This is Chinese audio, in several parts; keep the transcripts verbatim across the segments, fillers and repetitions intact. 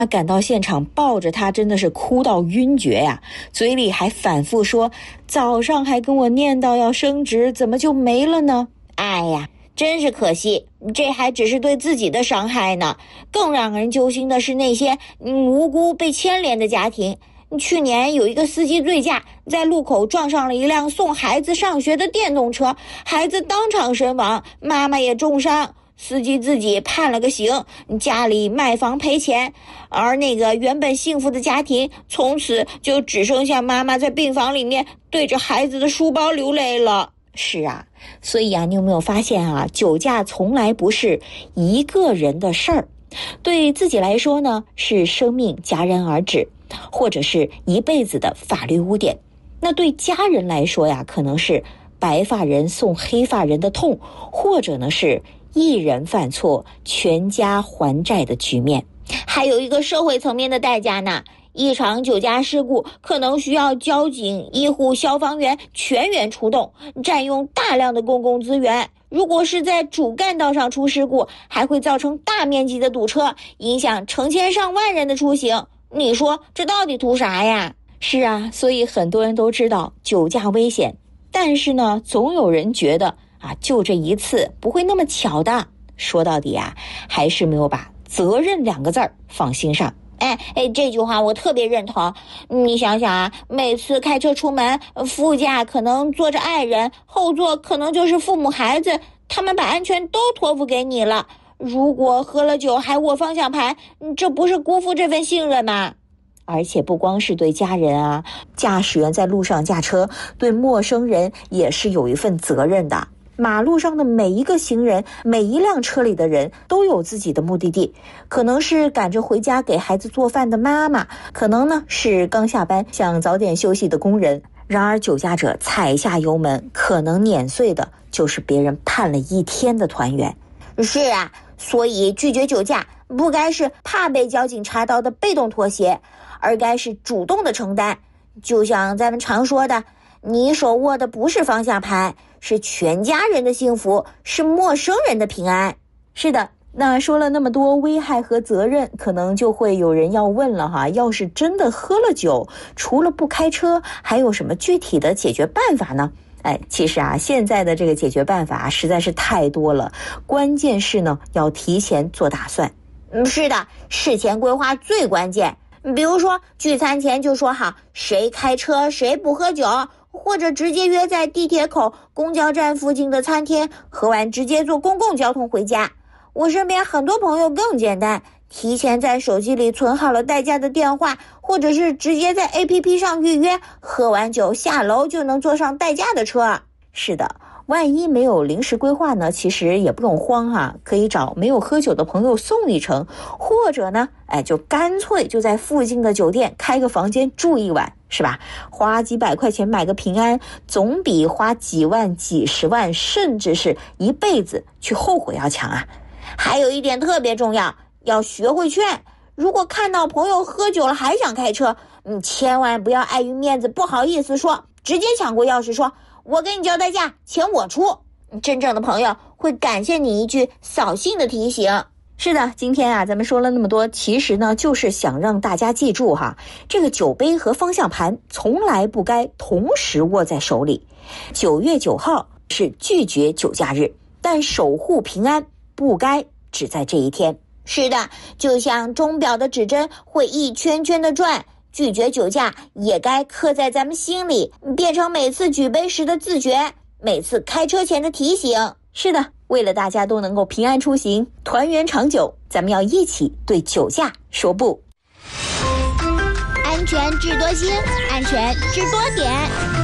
那赶到现场抱着他真的是哭到晕厥呀，嘴里还反复说，早上还跟我念叨要升职，怎么就没了呢？ 哎呀，真是可惜，这还只是对自己的伤害呢。更让人揪心的是那些嗯无辜被牵连的家庭。去年有一个司机醉驾，在路口撞上了一辆送孩子上学的电动车，孩子当场身亡，妈妈也重伤。司机自己判了个刑，家里卖房赔钱，而那个原本幸福的家庭，从此就只剩下妈妈在病房里面对着孩子的书包流泪了。 是啊，所以啊，你有没有发现啊，酒驾从来不是一个人的事儿，对自己来说呢，是生命戛然而止，或者是一辈子的法律污点。那对家人来说呀，可能是白发人送黑发人的痛，或者呢是一人犯错全家还债的局面。 还有一个社会层面的代价呢，一场酒驾事故可能需要交警、医护、消防员全员出动，占用大量的公共资源。如果是在主干道上出事故，还会造成大面积的堵车，影响成千上万人的出行。你说这到底图啥呀？ 是啊，所以很多人都知道酒驾危险，但是呢，总有人觉得啊，就这一次不会那么巧的。说到底啊，还是没有把责任两个字儿放心上。 哎哎，这句话我特别认同。你想想啊，每次开车出门，副驾可能坐着爱人，后座可能就是父母孩子，他们把安全都托付给你了。如果喝了酒还握方向盘，这不是辜负这份信任吗？ 而且不光是对家人啊，驾驶员在路上驾车，对陌生人也是有一份责任的。马路上的每一个行人，每一辆车里的人都有自己的目的地，可能是赶着回家给孩子做饭的妈妈，可能呢是刚下班想早点休息的工人。然而酒驾者踩下油门，可能碾碎的就是别人盼了一天的团圆。 是啊，所以拒绝酒驾不该是怕被交警查到的被动妥协，而该是主动的承担。就像咱们常说的，你手握的不是方向盘，是全家人的幸福，是陌生人的平安。 是的，那说了那么多危害和责任，可能就会有人要问了哈，要是真的喝了酒，除了不开车，还有什么具体的解决办法呢？哎，其实啊，现在的这个解决办法实在是太多了，关键是呢，要提前做打算。 嗯，是的，事前规划最关键。比如说，聚餐前就说好谁开车谁不喝酒，或者直接约在地铁口、公交站附近的餐厅，喝完直接坐公共交通回家。我身边很多朋友更简单，提前在手机里存好了代驾的电话，或者是直接在 A P P 上预约，喝完酒下楼就能坐上代驾的车。 是的，万一没有临时规划呢，其实也不用慌哈，可以找没有喝酒的朋友送一程，或者呢，哎，就干脆就在附近的酒店开个房间住一晚，是吧？花几百块钱买个平安，总比花几万、几十万，甚至是一辈子去后悔要强啊！ 还有一点特别重要，要学会劝。如果看到朋友喝酒了还想开车，你千万不要碍于面子不好意思说，直接抢过钥匙说，我给你交代价，钱我出。真正的朋友会感谢你一句扫兴的提醒。 是的，今天啊，咱们说了那么多，其实呢，就是想让大家记住哈，这个酒杯和方向盘从来不该同时握在手里。九月九号是拒绝酒驾日，但守护平安不该只在这一天。 是的，就像钟表的指针会一圈圈的转，拒绝酒驾也该刻在咱们心里，变成每次举杯时的自觉，每次开车前的提醒。 是的，为了大家都能够平安出行，团圆长久，咱们要一起对酒驾说不。 安全智多星，安全智多点。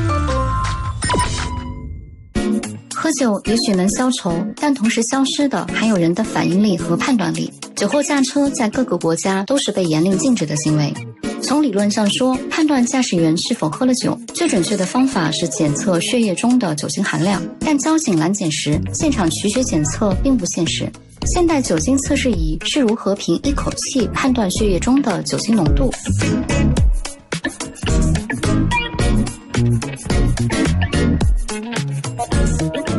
喝酒也许能消愁，但同时消失的还有人的反应力和判断力。酒后驾车在各个国家都是被严令禁止的行为。从理论上说，判断驾驶员是否喝了酒，最准确的方法是检测血液中的酒精含量。但交警拦检时，现场取血检测并不现实。现代酒精测试仪是如何凭一口气判断血液中的酒精浓度？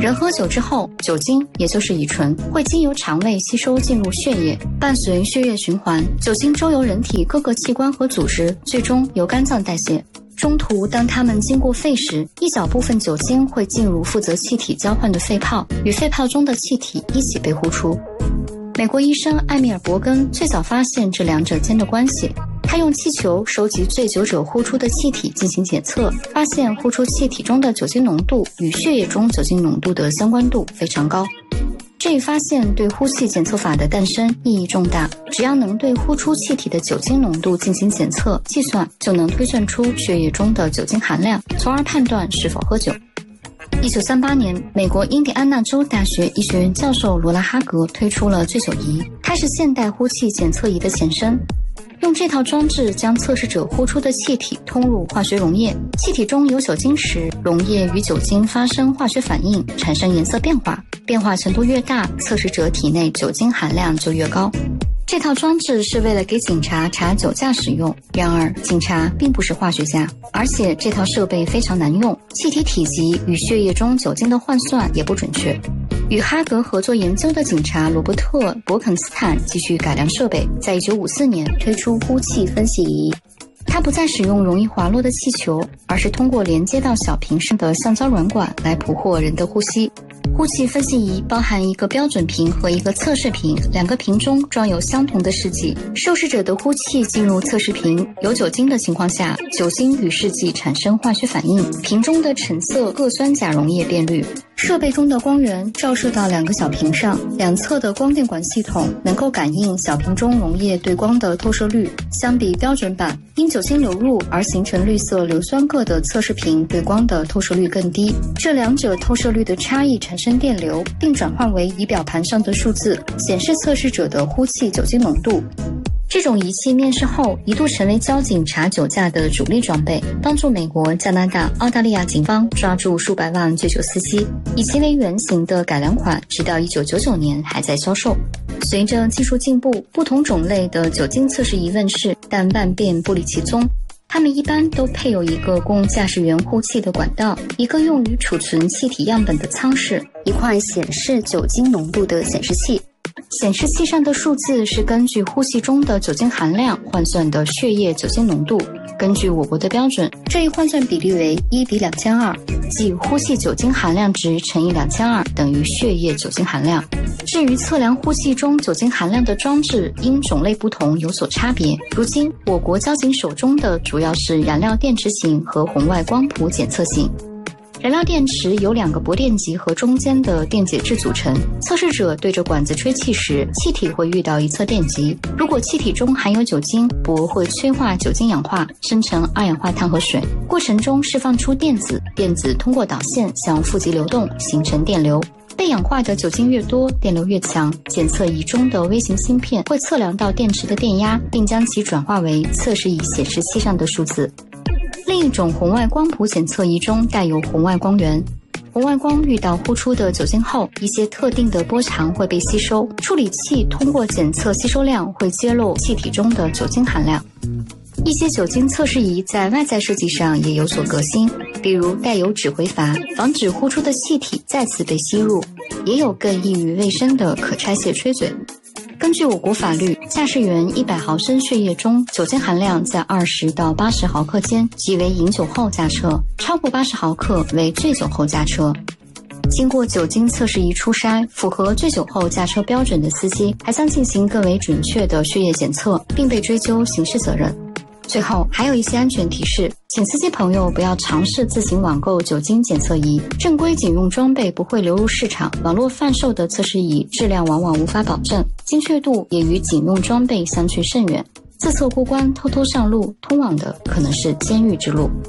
人喝酒之后，酒精也就是乙醇会经由肠胃吸收进入血液，伴随血液循环，酒精周游人体各个器官和组织，最终由肝脏代谢。中途当它们经过肺时，一小部分酒精会进入负责气体交换的肺泡，与肺泡中的气体一起被呼出。美国医生艾米尔·伯根最早发现这两者间的关系，他用气球收集醉酒者呼出的气体进行检测，发现呼出气体中的酒精浓度与血液中酒精浓度的相关度非常高。这一发现对呼气检测法的诞生意义重大，只要能对呼出气体的酒精浓度进行检测计算，就能推算出血液中的酒精含量，从而判断是否喝酒。一九三八年，美国印第安纳州大学医学院教授罗拉哈格推出了醉酒仪，它是现代呼气检测仪的前身。用这套装置将测试者呼出的气体通入化学溶液，气体中有酒精时，溶液与酒精发生化学反应，产生颜色变化，变化程度越大，测试者体内酒精含量就越高。这套装置是为了给警察查酒驾使用，然而警察并不是化学家，而且这套设备非常难用，气体体积与血液中酒精的换算也不准确。与哈格合作研究的警察罗伯特·伯肯斯坦继续改良设备，在一九五四年推出呼气分析仪。它不再使用容易滑落的气球，而是通过连接到小瓶上的橡胶软管来捕获人的呼吸。呼气分析仪包含一个标准瓶和一个测试瓶，两个瓶中装有相同的试剂。受试者的呼气进入测试瓶，有酒精的情况下，酒精与试剂产生化学反应，瓶中的橙色铬酸钾溶液变绿。设备中的光源照射到两个小瓶上，两侧的光电管系统能够感应小瓶中溶液对光的透射率。相比标准版因酒精流入而形成绿色硫酸铬的测试瓶对光的透射率更低，这两者透射率的差异产生电流，并转换为仪表盘上的数字，显示测试者的呼气酒精浓度。这种仪器面世后一度成为交警查酒驾的主力装备，帮助美国、加拿大、澳大利亚警方抓住数百万醉酒司机。以其为原型的改良款直到一九九九年还在销售。随着技术进步，不同种类的酒精测试仪问世，但万变不离其宗。它们一般都配有一个供驾驶员呼气的管道，一个用于储存气体样本的舱室，一块显示酒精浓度的显示器。显示器上的数字是根据呼气中的酒精含量换算的血液酒精浓度。根据我国的标准，这一换算比例为一比两千二，即呼气酒精含量值乘以两千二等于血液酒精含量。至于测量呼气中酒精含量的装置，因种类不同有所差别。如今，我国交警手中的主要是燃料电池型和红外光谱检测型。燃料电池由两个铂电极和中间的电解质组成，测试者对着管子吹气时，气体会遇到一侧电极，如果气体中含有酒精，铂会催化酒精氧化，生成二氧化碳和水，过程中释放出电子，电子通过导线向负极流动，形成电流。被氧化的酒精越多，电流越强。检测仪中的微型芯片会测量到电池的电压，并将其转化为测试仪显示器上的数字。另一种红外光谱检测仪中带有红外光源，红外光遇到呼出的酒精后，一些特定的波长会被吸收，处理器通过检测吸收量会揭露气体中的酒精含量。一些酒精测试仪在外在设计上也有所革新，比如带有指挥阀，防止呼出的气体再次被吸入，也有更易于卫生的可拆卸吹嘴。根据我国法律，驾驶员一百毫升血液中酒精含量在二十到八十毫克间，即为饮酒后驾车；超过八十毫克为醉酒后驾车。经过酒精测试仪初筛，符合醉酒后驾车标准的司机，还将进行更为准确的血液检测，并被追究刑事责任。最后还有一些安全提示，请司机朋友不要尝试自行网购酒精检测仪，正规警用装备不会流入市场，网络贩售的测试仪质量往往无法保证，精确度也与警用装备相去甚远。自测过关偷偷上路，通往的可能是监狱之路。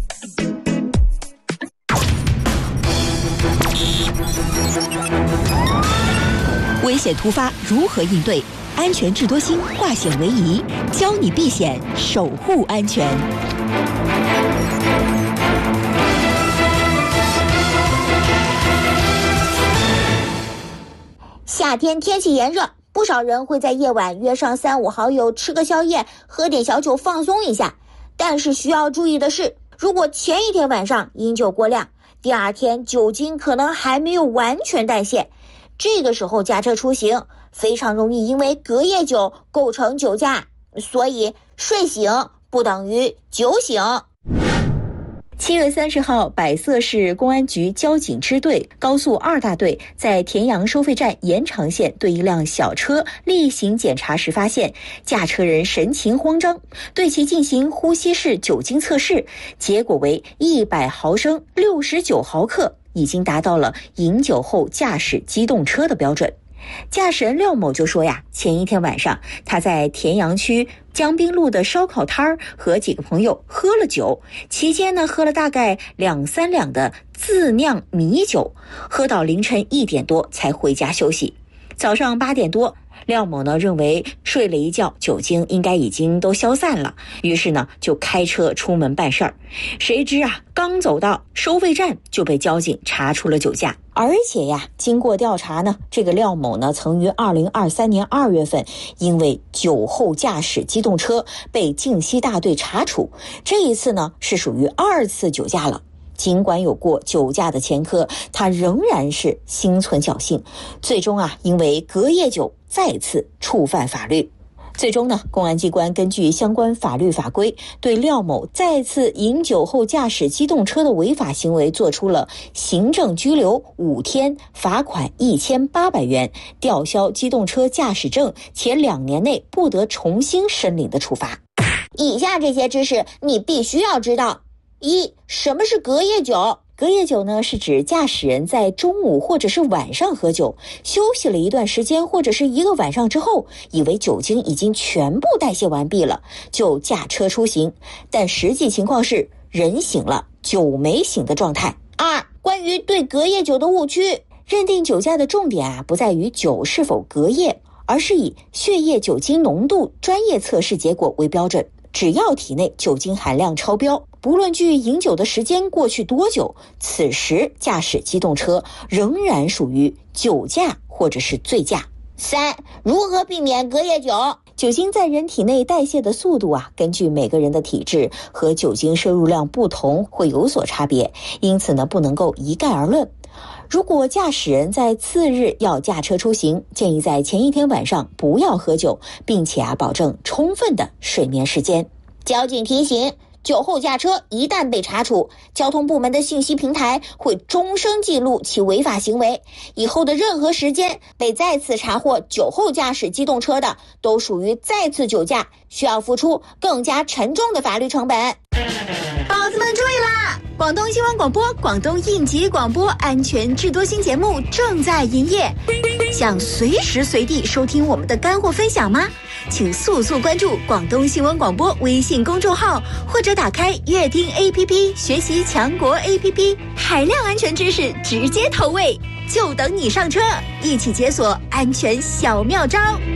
危险突发如何应对？安全智多星，化险为夷，教你避险，守护安全。 夏天天气炎热，不少人会在夜晚约上三五好友吃个宵夜，喝点小酒放松一下。但是需要注意的是，如果前一天晚上饮酒过量， 第二天酒精可能还没有完全代谢，这个时候驾车出行非常容易因为隔夜酒构成酒驾，所以睡醒不等于酒醒。 七月三十号，百色市公安局交警支队高速二大队在田阳收费站延长线对一辆小车例行检查时发现，驾车人神情慌张，对其进行呼吸式酒精测试，结果为一百毫升六十九毫克，已经达到了饮酒后驾驶机动车的标准。驾驶人廖某就说呀，前一天晚上他在田阳区江滨路的烧烤摊儿和几个朋友喝了酒，期间呢喝了大概两三两的自酿米酒，喝到凌晨一点多才回家休息。早上八点多，廖某呢认为睡了一觉，酒精应该已经都消散了，于是呢就开车出门办事儿。谁知啊，刚走到收费站就被交警查出了酒驾。而且呀，经过调查呢，这个廖某呢曾于二零二三年二月份因为酒后驾驶机动车被靖西大队查处，这一次呢是属于二次酒驾了。尽管有过酒驾的前科，他仍然是心存侥幸，最终啊因为隔夜酒再次触犯法律。最终呢，公安机关根据相关法律法规，对廖某再次饮酒后驾驶机动车的违法行为作出了行政拘留五天、罚款一千八百元、吊销机动车驾驶证，且两年内不得重新申领的处罚。 以下这些知识你必须要知道。一、什么是隔夜酒？ 隔夜酒呢，是指驾驶人在中午或者是晚上喝酒，休息了一段时间或者是一个晚上之后，以为酒精已经全部代谢完毕了，就驾车出行，但实际情况是人醒了，酒没醒的状态。 二、关于对隔夜酒的误区， 认定酒驾的重点啊，不在于酒是否隔夜，而是以血液酒精浓度专业测试结果为标准。只要体内酒精含量超标，不论距饮酒的时间过去多久，此时驾驶机动车仍然属于酒驾或者是醉驾。 三、如何避免隔夜酒？ 酒精在人体内代谢的速度啊，根据每个人的体质和酒精摄入量不同会有所差别，因此呢，不能够一概而论。如果驾驶人在次日要驾车出行，建议在前一天晚上不要喝酒，并且啊保证充分的睡眠时间。 交警提醒，酒后驾车一旦被查处，交通部门的信息平台会终生记录其违法行为，以后的任何时间被再次查获酒后驾驶机动车的，都属于再次酒驾，需要付出更加沉重的法律成本。 宝子们注意啦！广东新闻广播、广东应急广播安全智多星节目正在营业，想随时随地收听我们的干货分享吗？请速速关注广东新闻广播微信公众号，或者打开乐听 A P P 学习强国 A P P， 海量安全知识直接投喂，就等你上车，一起解锁安全小妙招。